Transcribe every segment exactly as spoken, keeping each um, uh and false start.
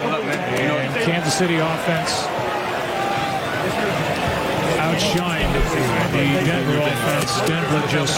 And Kansas City offense outshined the Denver offense. Denver just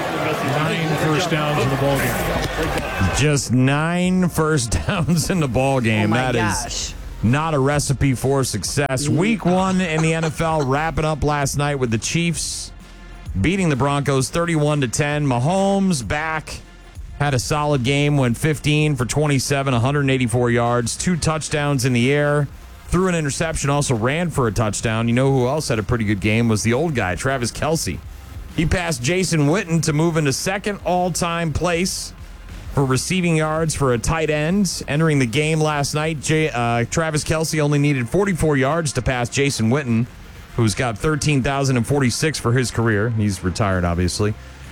nine first downs in the ballgame. Just nine first downs in the ballgame. Oh my that gosh. is not a recipe for success. Week one in the N F L wrapping up last night with the Chiefs beating the Broncos thirty-one to ten. Mahomes back, had a solid game, went fifteen for twenty-seven, one hundred eighty-four yards, two touchdowns in the air, threw an interception, also ran for a touchdown. You know who else had a pretty good game was the old guy, Travis Kelce. He passed Jason Witten to move into second all-time place for receiving yards for a tight end. Entering the game last night, J- uh, Travis Kelce only needed forty-four yards to pass Jason Witten, who's got thirteen thousand forty-six for his career. He's retired, obviously.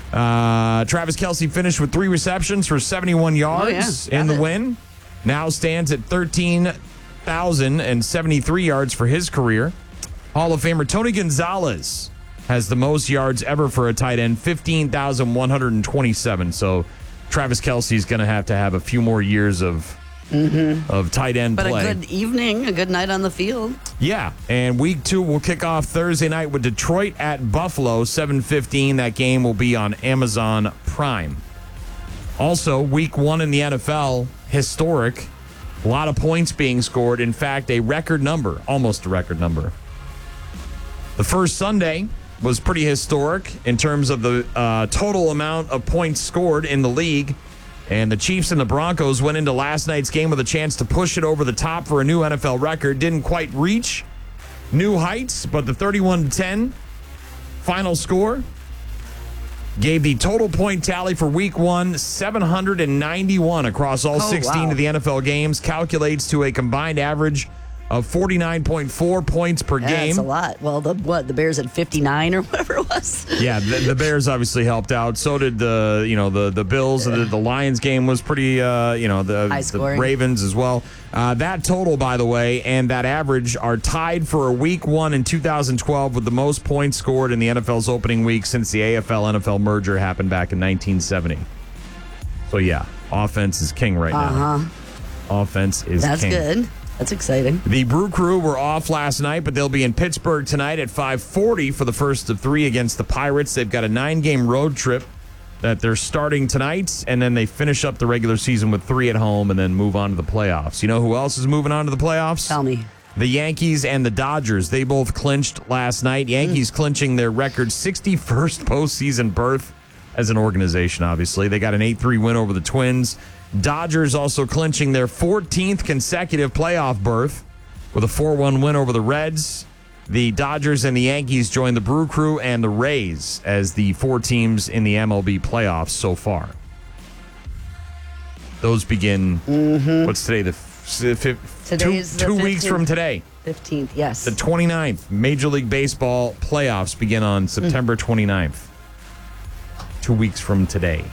Uh, Travis Kelce finished with three receptions for seventy-one yards oh, yeah. in the it. win. Now stands at thirteen thousand seventy-three yards for his career. Hall of Famer Tony Gonzalez has the most yards ever for a tight end, fifteen thousand one hundred twenty-seven. So Travis Kelce's going to have to have a few more years of mm-hmm. of tight end but play. But a good evening, a good night on the field. Yeah, and week two will kick off Thursday night with Detroit at Buffalo, seven fifteen. That game will be on Amazon Prime. Also, week one in the N F L, historic. A lot of points being scored. In fact, a record number, almost a record number. The first Sunday was pretty historic in terms of the uh, total amount of points scored in the league. And the Chiefs and the Broncos went into last night's game with a chance to push it over the top for a new N F L record. Didn't quite reach new heights, but the thirty-one to ten final score gave the total point tally for week one seven hundred ninety-one across all oh, sixteen wow. of the N F L games. Calculates to a combined average of forty-nine point four points per yeah, game. That's a lot. Well, the what? The Bears had fifty-nine or whatever it was. Yeah, the, the Bears obviously helped out. So did the you know the the Bills. The, the Lions game was pretty uh, you know the, the Ravens as well. Uh, that total, by the way, and that average are tied for a week one in two thousand twelve with the most points scored in the N F L's opening week since the A F L N F L merger happened back in nineteen seventy. So yeah, offense is king right uh-huh. now. Offense is That's king. That's good. That's exciting. The Brew Crew were off last night, but they'll be in Pittsburgh tonight at five forty for the first of three against the Pirates. They've got a nine-game road trip that they're starting tonight, and then they finish up the regular season with three at home and then move on to the playoffs. You know who else is moving on to the playoffs? Tell me. The Yankees and the Dodgers. They both clinched last night. Yankees mm. clinching their record sixty-first postseason berth as an organization, obviously. They got an eight three win over the Twins. Dodgers also clinching their fourteenth consecutive playoff berth with a four one win over the Reds. The Dodgers and the Yankees join the Brew Crew and the Rays as the four teams in the M L B playoffs so far. Those begin, mm-hmm. what's today? The f- f- Today's two, the two weeks from today. fifteenth, yes. The twenty-ninth. Major League Baseball playoffs begin on September twenty-ninth. Two weeks from today.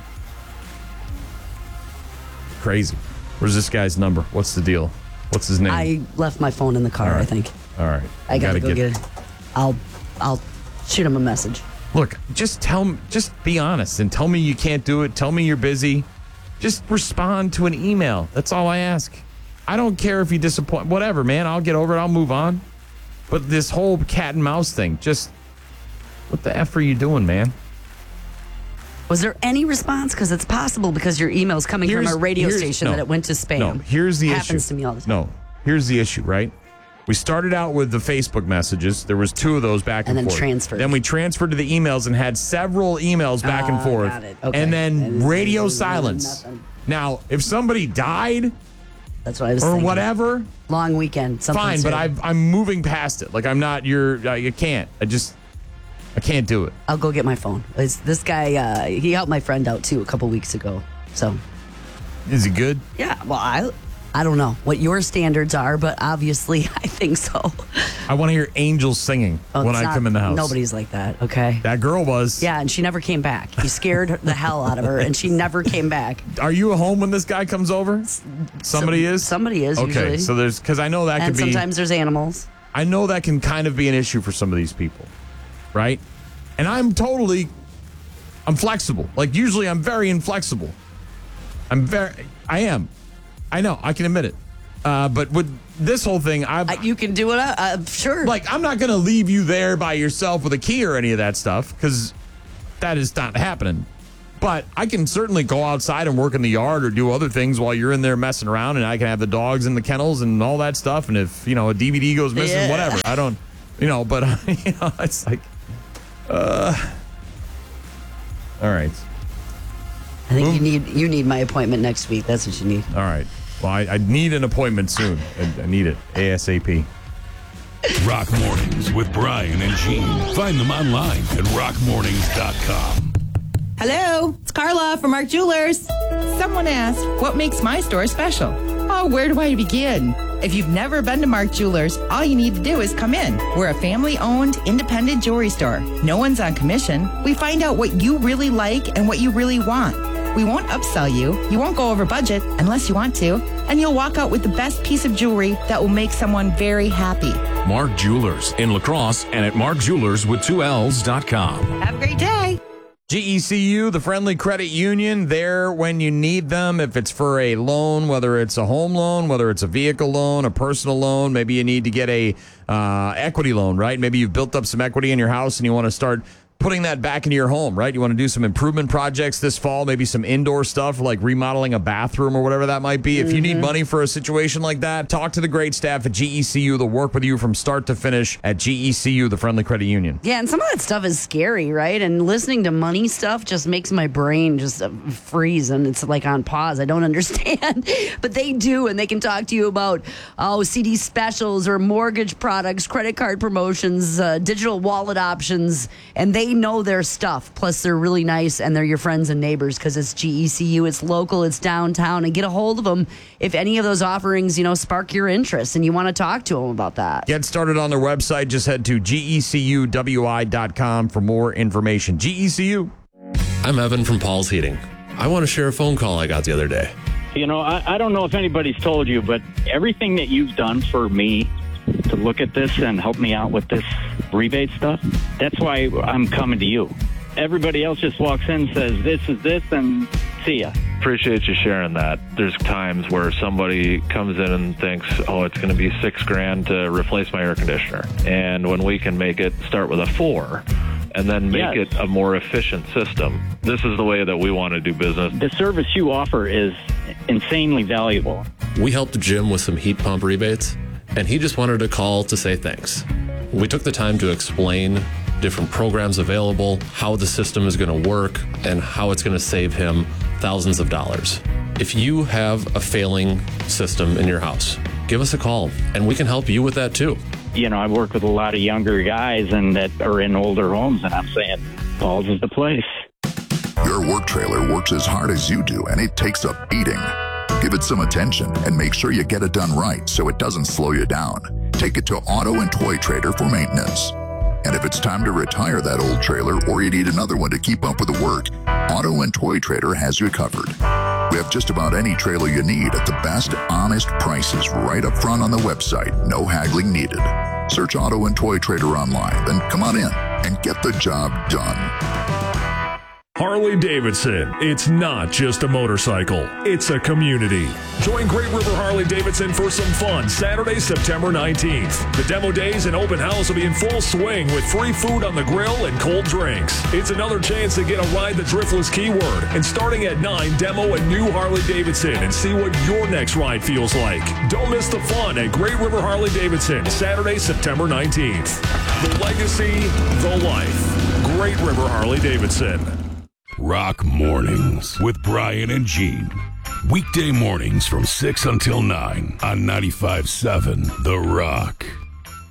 Crazy. Where's this guy's number? What's the deal? What's his name? I left my phone in the car, right. I think. All right. I gotta, gotta go get, get it. I'll I'll shoot him a message. Look, just tell me, just be honest and tell me you can't do it. Tell me you're busy. Just respond to an email. That's all I ask. I don't care if you disappoint. Whatever, man. I'll get over it. I'll move on. But this whole cat and mouse thing, just what the F are you doing, man? Was there any response? Because it's possible because your email's coming here's, from a radio station no, that it went to spam. No, here's the Happens issue. to me all the time. No, here's the issue, right? We started out with the Facebook messages. There was two of those back and, and then forth. transferred. Then we transferred to the emails and had several emails back uh, and forth. Got it. Okay. And then and radio then silence. nothing. Now, if somebody died That's what I was or thinking. whatever, long weekend. fine, but I've, I'm moving past it. Like, I'm not your, uh, you can't. I just, I can't do it. I'll go get my phone. It's, this guy, uh, he helped my friend out too a couple weeks ago. So, is he good? yeah, well, I, I don't know what your standards are, but obviously I think so. I want to hear angels singing Oh, when it's I not- come in the house. Nobody's like that, okay? That girl was. Yeah, and she never came back. You scared the hell out of her, and she never came back. Are you at home when this guy comes over? Somebody Some- is? Somebody is, Okay, usually. so there's, because I know that and could be. sometimes there's animals. I know that can kind of be an issue for some of these people, right? And I'm totally, I'm flexible. Like, usually I'm very inflexible. I'm very, I am. I know, I can admit it. Uh, but with this whole thing, I Uh, you can do it. Uh, uh, sure. like I'm not going to leave you there by yourself with a key or any of that stuff because that is not happening. But I can certainly go outside and work in the yard or do other things while you're in there messing around, and I can have the dogs in the kennels and all that stuff. And if, you know, a D V D goes missing, Yeah. whatever. I don't, you know, but, you know, it's like, uh, all right. I think you need you need my appointment next week. That's what you need. All right. Well, I, I need an appointment soon. I, I need it ASAP. Rock Mornings with Brian and Gene. Find them online at rock mornings dot com. Hello, it's Carla from Mark Jewelers. Someone asked, what makes my store special? Oh, where do I begin? If you've never been to Mark Jewelers, all you need to do is come in. We're a family-owned, independent jewelry store. No one's on commission. We find out what you really like and what you really want. We won't upsell you. You won't go over budget unless you want to. And you'll walk out with the best piece of jewelry that will make someone very happy. Mark Jewelers in La Crosse and at mark jewelers with two L's dot com. Have a great day. G E C U, the Friendly Credit Union, there when you need them. If it's for a loan, whether it's a home loan, whether it's a vehicle loan, a personal loan, maybe you need to get a uh, equity loan, right? Maybe you've built up some equity in your house and you want to start putting that back into your home, right? You want to do some improvement projects this fall, maybe some indoor stuff like remodeling a bathroom or whatever that might be. If mm-hmm. you need money for a situation like that, talk to the great staff at G E C U. They'll work with you from start to finish at G E C U, the Friendly Credit Union. Yeah, and some of that stuff is scary, right? And listening to money stuff just makes my brain just uh, freeze, and it's like on pause. I don't understand. But they do, and they can talk to you about, oh, C D specials or mortgage products, credit card promotions, uh, digital wallet options, and they know their stuff. Plus, they're really nice, and they're your friends and neighbors because it's G E C U, it's local, it's downtown, and get a hold of them if any of those offerings, you know, spark your interest and you want to talk to them about that. Get started on their website. Just head to G E C U W I dot com for more information. G E C U. I'm Evan from Paul's Heating. I want to share a phone call I got the other day. You know, I, I don't know if anybody's told you, but everything that you've done for me to look at this and help me out with this rebate stuff, that's why I'm coming to you. Everybody else just walks in and says, this is this, and see ya. Appreciate you sharing that. There's times where somebody comes in and thinks, oh, it's going to be six grand to replace my air conditioner. And when we can make it start with a four and then make Yes. it a more efficient system, this is the way that we want to do business. The service you offer is insanely valuable. We helped Jim with some heat pump rebates, and he just wanted to call to say thanks. We took the time to explain different programs available, how the system is going to work, and how it's going to save him thousands of dollars. If you have a failing system in your house, give us a call, and we can help you with that too. You know, I work with a lot of younger guys and that are in older homes, and I'm saying, Paul's is the place. Your work trailer works as hard as you do, and it takes a beating. Give it some attention and make sure you get it done right so it doesn't slow you down. Take it to Auto and Toy Trader for maintenance. And if it's time to retire that old trailer or you need another one to keep up with the work, Auto and Toy Trader has you covered. We have just about any trailer you need at the best, honest prices right up front on the website. No haggling needed. Search Auto and Toy Trader online, then come on in and get the job done. Harley Davidson. It's not just a motorcycle, it's a community. Join Great River Harley Davidson for some fun Saturday, September nineteenth. The demo days and open house will be in full swing with free food on the grill and cold drinks. It's another chance to get a ride the Driftless keyword. And starting at nine, demo a new Harley Davidson and see what your next ride feels like. Don't miss the fun at Great River Harley Davidson, Saturday, September nineteenth. The legacy, the life. Great River Harley Davidson. Rock Mornings with Brian and Gene. Weekday mornings from six until nine on ninety-five point seven The Rock.